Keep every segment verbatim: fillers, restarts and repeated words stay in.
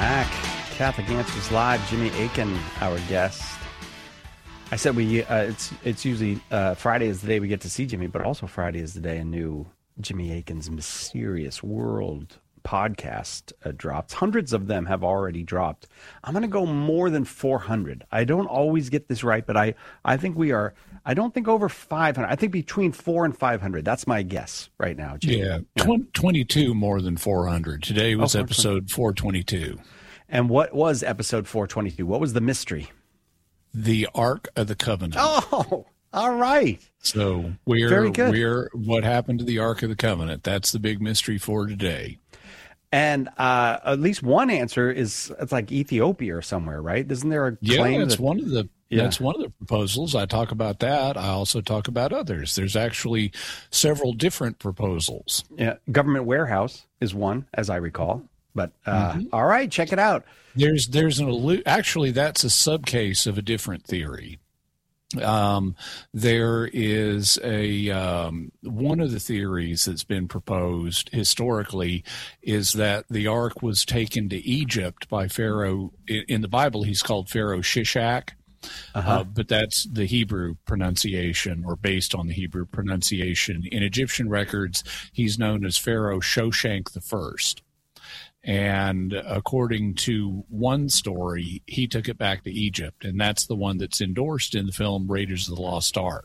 back. Catholic Answers Live. Jimmy Akin, our guest. I said we. Uh, it's it's usually uh, Friday is the day we get to see Jimmy, but also Friday is the day a new Jimmy Akin's Mysterious World podcast uh, drops. Hundreds of them have already dropped. I'm going to go more than four hundred. I don't always get this right, but I, I think we are, I don't think over five hundred. I think between four and five hundred. That's my guess right now, Jimmy. Yeah, yeah. twenty-two more than four hundred. Today was oh, episode four twenty-two. And what was episode four twenty-two? What was the mystery? The Ark of the Covenant. Oh, all right. So we're, Very good. we're what happened to the Ark of the Covenant. That's the big mystery for today. And uh, at least one answer is it's like Ethiopia or somewhere, right? Isn't there a yeah, claim? Yeah, that's that, one of the yeah. that's one of the proposals. I talk about that. I also talk about others. There's actually several different proposals. Yeah, Government Warehouse is one, as I recall. But uh, mm-hmm. all right, check it out. There's there's an allu- actually that's a subcase of a different theory. Um, there is a um, one of the theories that's been proposed historically is that the ark was taken to Egypt by Pharaoh. In, in the Bible, he's called Pharaoh Shishak, uh-huh. uh, but that's the Hebrew pronunciation, or based on the Hebrew pronunciation. In Egyptian records, he's known as Pharaoh Shoshank the First. And according to one story, he took it back to Egypt, and that's the one that's endorsed in the film Raiders of the Lost Ark.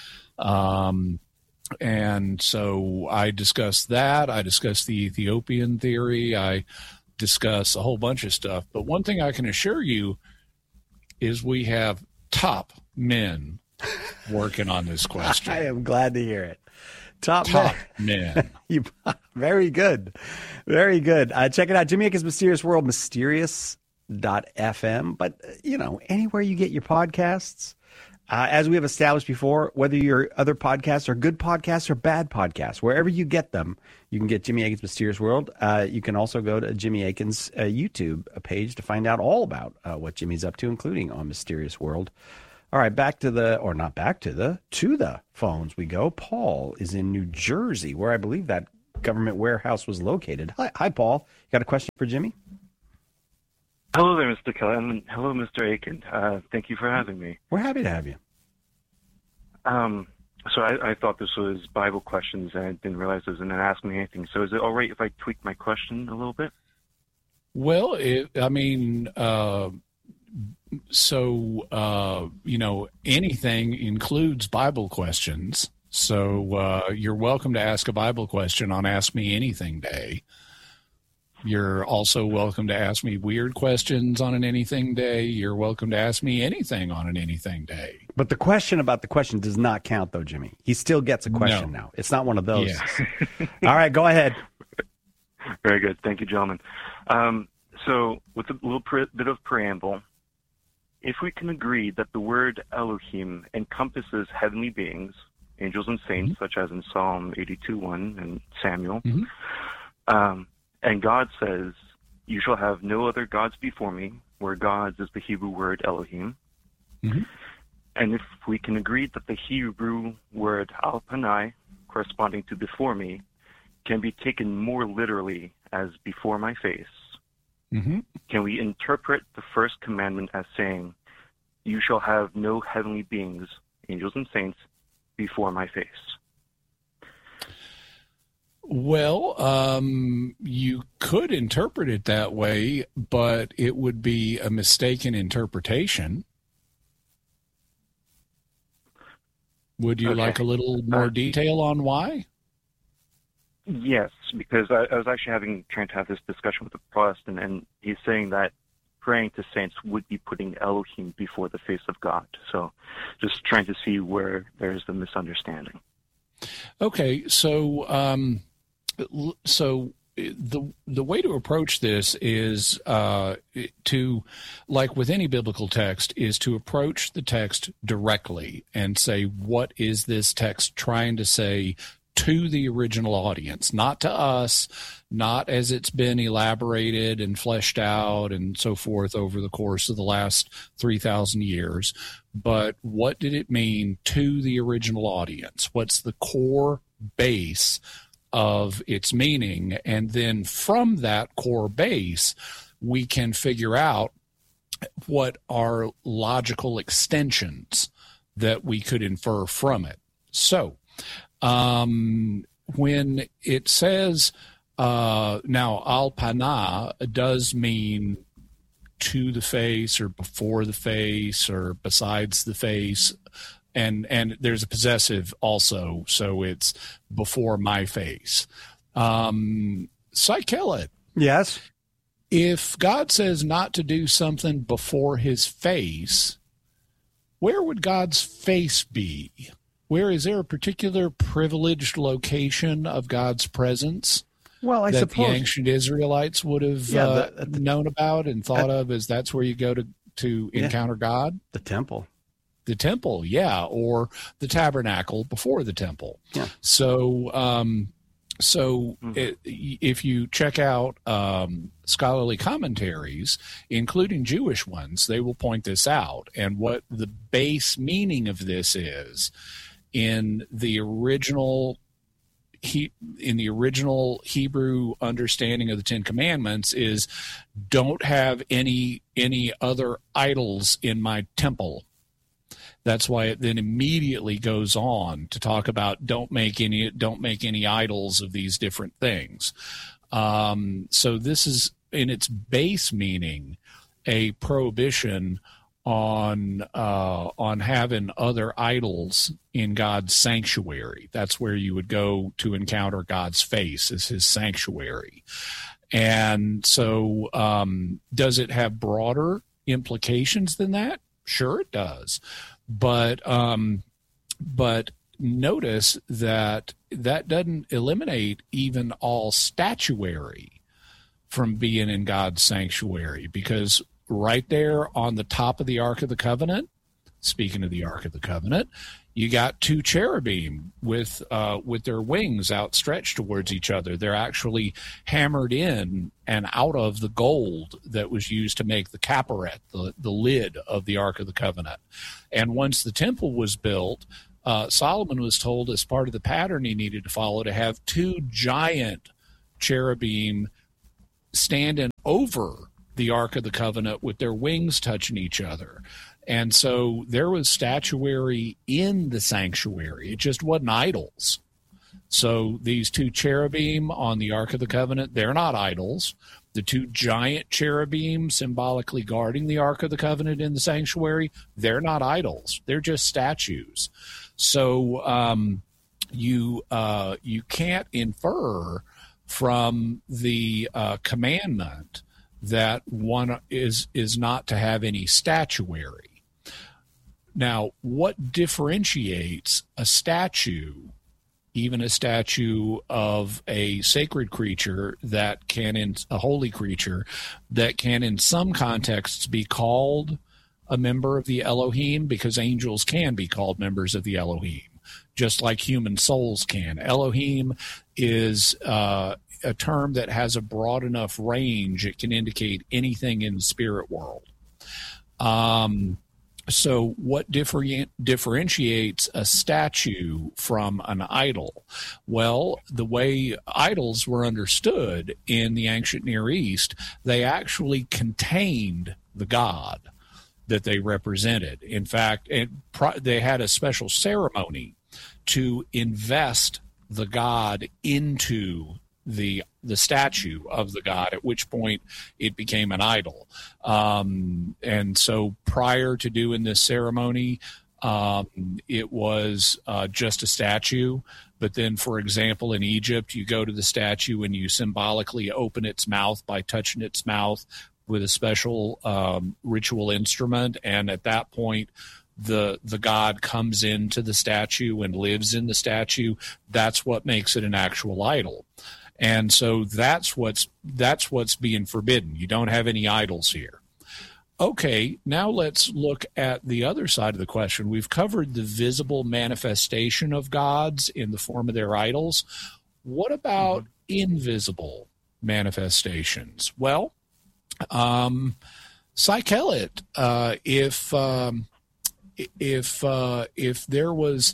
Um, and so I discussed that. I discussed the Ethiopian theory. I discuss a whole bunch of stuff. But one thing I can assure you is we have top men working on this question. I am glad to hear it. Top, Top men. men. you, very good. Very good. Uh, check it out. Jimmy Akin's Mysterious World, mysterious dot f m. But, uh, you know, anywhere you get your podcasts, uh, as we have established before, whether your other podcasts are good podcasts or bad podcasts, wherever you get them, you can get Jimmy Akin's Mysterious World. Uh, you can also go to Jimmy Akin's uh, YouTube page to find out all about uh, what Jimmy's up to, including on Mysterious World. All right, back to the, or not back to the, to the phones we go. Paul is in New Jersey, where I believe that government warehouse was located. Hi, hi Paul. You got a question for Jimmy? Hello there, Mister Kelly. And hello, Mister Akin. Uh, thank you for having me. We're happy to have you. Um, so I, I thought this was Bible questions, and I didn't realize it was an Ask Me Anything. So is it all right if I tweak my question a little bit? Well, it, I mean... Uh... So, uh, you know, anything includes Bible questions. So uh, you're welcome to ask a Bible question on Ask Me Anything Day. You're also welcome to ask me weird questions on an Anything Day. You're welcome to ask me anything on an Anything Day. But the question about the question does not count, though, Jimmy. He still gets a question no. now. It's not one of those. Yeah. All right, go ahead. Very good. Thank you, gentlemen. Um, so with a little pre- bit of preamble, if we can agree that the word Elohim encompasses heavenly beings, angels and saints, mm-hmm. such as in Psalm eighty-two one and Samuel, mm-hmm. um, and God says, "You shall have no other gods before me," where gods is the Hebrew word Elohim, mm-hmm. and if we can agree that the Hebrew word Al-Panai, corresponding to before me, can be taken more literally as before my face, mm-hmm. can we interpret the first commandment as saying, "You shall have no heavenly beings, angels and saints, before my face"? Well, um, you could interpret it that way, but it would be a mistaken interpretation. Would you okay. like a little more uh, detail on why? Yes, because I, I was actually having trying to have this discussion with a Protestant, and he's saying that praying to saints would be putting Elohim before the face of God. So just trying to see where there's the misunderstanding. Okay, so um, so the the way to approach this is uh, to, like with any biblical text, is to approach the text directly and say, what is this text trying to say to the original audience, not to us, not as it's been elaborated and fleshed out and so forth over the course of the last three thousand years, but what did it mean to the original audience? What's the core base of its meaning? And then from that core base, we can figure out what are logical extensions that we could infer from it. So, um, when it says, uh, now al-pana does mean to the face or before the face or besides the face, and and there's a possessive also, so it's before my face. Um, Psychelet. Yes. If God says not to do something before his face, where would God's face be? Where is there a particular privileged location of God's presence well, I that suppose the ancient Israelites would have yeah, uh, the, the, known about and thought uh, of as that's where you go to, to yeah, encounter God? The temple. The temple, yeah, or the tabernacle before the temple. Yeah. So, um, so mm-hmm. it, if you check out um, scholarly commentaries, including Jewish ones, they will point this out. And what the base meaning of this is in the original he, in the original Hebrew understanding of the Ten Commandments is, don't have any any other idols in my temple. That's why it then immediately goes on to talk about don't make any don't make any idols of these different things. Um, so this is in its base meaning a prohibition on uh, on having other idols in God's sanctuary. That's where you would go to encounter God's face, as his sanctuary. And so um, does it have broader implications than that? Sure it does. But um, but notice that that doesn't eliminate even all statuary from being in God's sanctuary, because right there on the top of the Ark of the Covenant, speaking of the Ark of the Covenant, you got two cherubim with uh, with their wings outstretched towards each other. They're actually hammered in and out of the gold that was used to make the capparet, the, the lid of the Ark of the Covenant. And once the temple was built, uh, Solomon was told as part of the pattern he needed to follow to have two giant cherubim standing over the Ark of the Covenant with their wings touching each other. And so there was statuary in the sanctuary. It just wasn't idols. So these two cherubim on the Ark of the Covenant, they're not idols. The two giant cherubim symbolically guarding the Ark of the Covenant in the sanctuary, they're not idols. They're just statues. So um, you uh, you can't infer from the uh, commandment that one is is not to have any statuary. Now, what differentiates a statue, even a statue of a sacred creature that can, in a holy creature, that can in some contexts be called a member of the Elohim, because angels can be called members of the Elohim, just like human souls can. Elohim is uh, a term that has a broad enough range, it can indicate anything in the spirit world. Um, so what differ- differentiates a statue from an idol? Well, the way idols were understood in the ancient Near East, they actually contained the god that they represented. In fact, it, they had a special ceremony to invest the god into the the statue of the god, at which point it became an idol. Um, and so prior to doing this ceremony, um, it was uh, just a statue. But then, for example, in Egypt, you go to the statue and you symbolically open its mouth by touching its mouth with a special um, ritual instrument. And at that point, the the god comes into the statue and lives in the statue. That's what makes it an actual idol. And so that's what's that's what's being forbidden. You don't have any idols here. Okay, now let's look at the other side of the question. We've covered the visible manifestation of gods in the form of their idols. What about invisible manifestations? Well, um, Psychelet, uh, if um, if uh, if there was.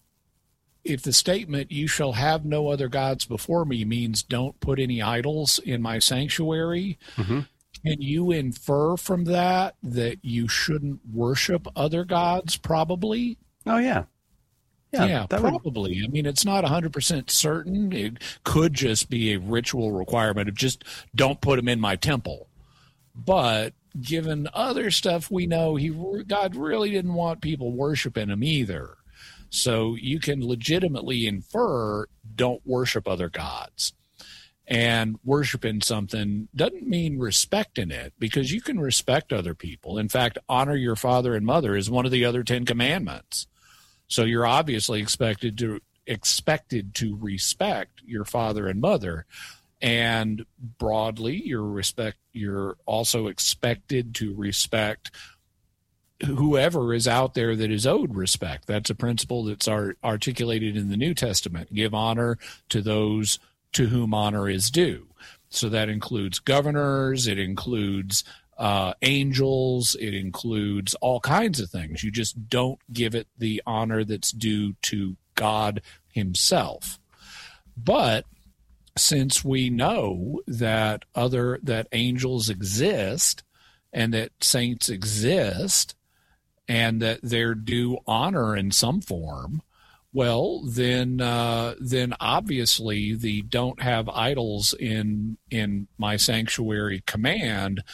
If the statement, you shall have no other gods before me, means don't put any idols in my sanctuary, mm-hmm. Can you infer from that that you shouldn't worship other gods? Probably. Oh, yeah. Yeah, yeah probably. Would... I mean, it's not one hundred percent certain. It could just be a ritual requirement of just don't put them in my temple. But given other stuff we know, he God really didn't want people worshiping him either. So you can legitimately infer don't worship other gods. And worshiping something doesn't mean respecting it, because you can respect other people. In fact, honor your father and mother is one of the other Ten Commandments. So you're obviously expected to expected to respect your father and mother. And broadly, you're respect you're also expected to respect whoever is out there that is owed respect. That's a principle that's ar- articulated in the New Testament. Give honor to those to whom honor is due. So that includes governors, it includes uh, angels, it includes all kinds of things. You just don't give it the honor that's due to God himself. But since we know that other that angels exist and that saints exist and that they're due honor in some form, well, then, uh, then obviously the "don't have idols in in my sanctuary" command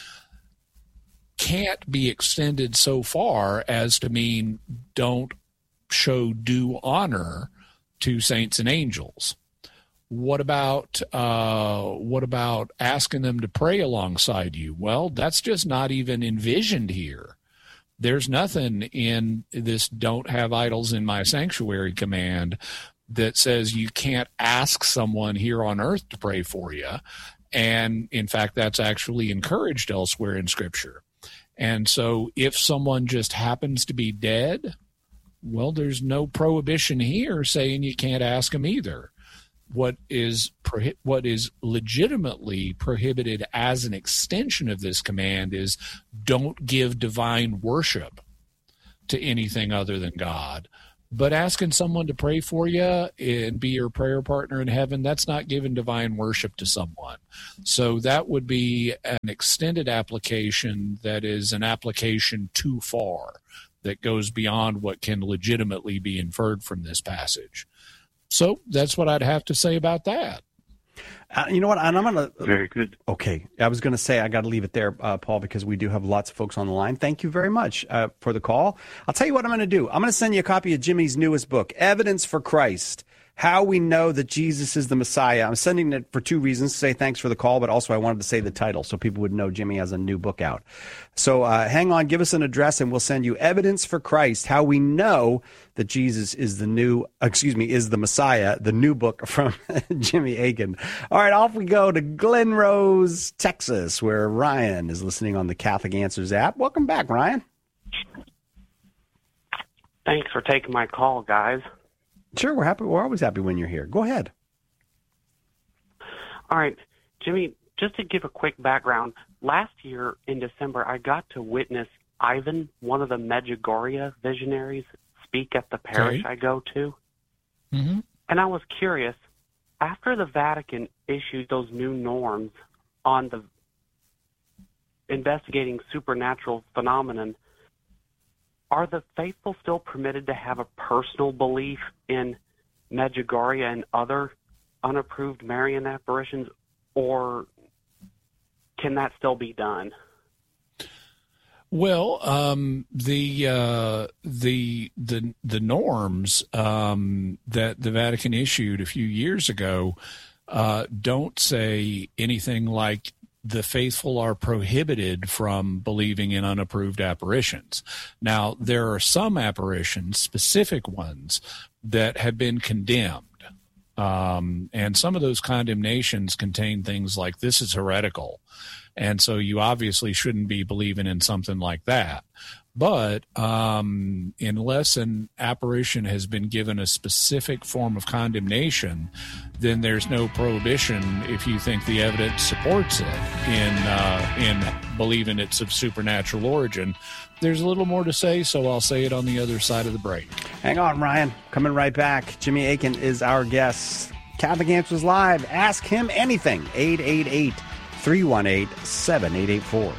can't be extended so far as to mean don't show due honor to saints and angels. What about uh, what about asking them to pray alongside you? Well, that's just not even envisioned here. There's nothing in this "don't have idols in my sanctuary" command that says you can't ask someone here on earth to pray for you. And in fact, that's actually encouraged elsewhere in Scripture. And so if someone just happens to be dead, well, there's no prohibition here saying you can't ask them either. What is prohi- what is legitimately prohibited as an extension of this command is don't give divine worship to anything other than God. But asking someone to pray for you and be your prayer partner in heaven, that's not giving divine worship to someone. So that would be an extended application that is an application too far, that goes beyond what can legitimately be inferred from this passage. So that's what I'd have to say about that. Uh, you know what? And I'm going to. Very good. Okay. I was going to say I got to leave it there, uh, Paul, because we do have lots of folks on the line. Thank you very much uh, for the call. I'll tell you what I'm going to do. I'm going to send you a copy of Jimmy's newest book, Evidence for Christ: How We Know That Jesus is the Messiah. I'm sending it for two reasons. To say thanks for the call, but also I wanted to say the title so people would know Jimmy has a new book out. So uh, hang on, give us an address, and we'll send you Evidence for Christ: How We Know That Jesus is the new, excuse me, is the Messiah, the new book from Jimmy Akin. All right, off we go to Glen Rose, Texas, where Ryan is listening on the Catholic Answers app. Welcome back, Ryan. Thanks for taking my call, guys. Sure, we're happy. We're always happy when you're here. Go ahead. All right, Jimmy, just to give a quick background, last year in December, I got to witness Ivan, one of the Medjugorje visionaries, speak at the parish okay. I go to. Mm-hmm. And I was curious, after the Vatican issued those new norms on the investigating supernatural phenomenon, are the faithful still permitted to have a personal belief in Medjugorje and other unapproved Marian apparitions, or can that still be done? Well, um, the uh, the the the norms um, that the Vatican issued a few years ago uh, don't say anything like the faithful are prohibited from believing in unapproved apparitions. Now, there are some apparitions, specific ones, that have been condemned. Um, and some of those condemnations contain things like, this is heretical. And so you obviously shouldn't be believing in something like that. But um, unless an apparition has been given a specific form of condemnation, then there's no prohibition, if you think the evidence supports it, in uh, in believing it's of supernatural origin. There's a little more to say, so I'll say it on the other side of the break. Hang on, Ryan. Coming right back. Jimmy Akin is our guest. Catholic Answers Live. Ask him anything. eight eight eight, three one eight, seven eight eight four.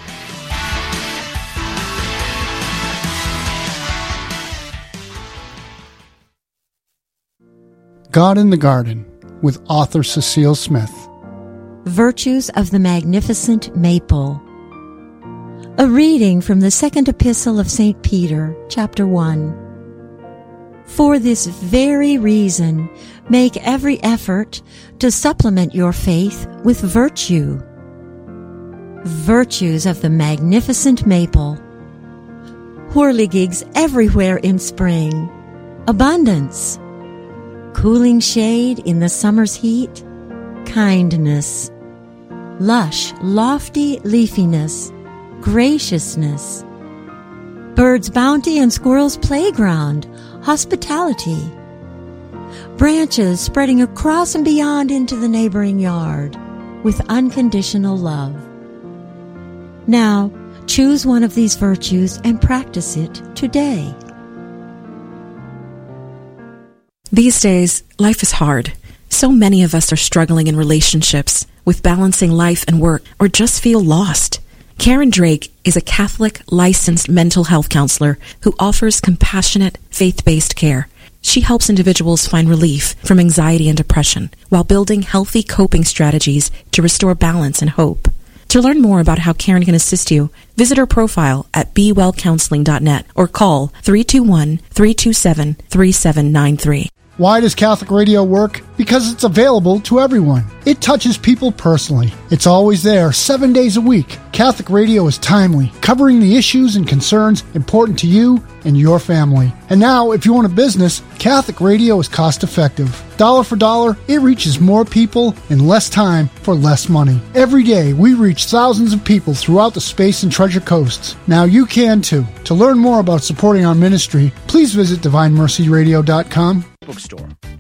God in the Garden with author Cecile Smith. Virtues of the Magnificent Maple. A reading from the second epistle of Saint Peter, chapter one. For this very reason, make every effort to supplement your faith with virtue. Virtues of the magnificent maple. Whirligigs everywhere in spring. Abundance. Cooling shade in the summer's heat. Kindness. Lush, lofty leafiness. Graciousness. Birds' bounty and squirrels' playground. Hospitality. Branches spreading across and beyond into the neighboring yard with unconditional love. Now, choose one of these virtues and practice it today. These days, life is hard. So many of us are struggling in relationships, with balancing life and work, or just feel lost. Karen Drake is a Catholic licensed mental health counselor who offers compassionate, faith-based care. She helps individuals find relief from anxiety and depression while building healthy coping strategies to restore balance and hope. To learn more about how Karen can assist you, visit her profile at be well counseling dot net or call three two one, three two seven, three seven nine three. Why does Catholic radio work? Because it's available to everyone. It touches people personally. It's always there, seven days a week. Catholic radio is timely, covering the issues and concerns important to you and your family. And now, if you own a business, Catholic radio is cost-effective. Dollar for dollar, it reaches more people in less time for less money. Every day, we reach thousands of people throughout the Space and Treasure Coasts. Now you can too. To learn more about supporting our ministry, please visit divine mercy radio dot com. Bookstore.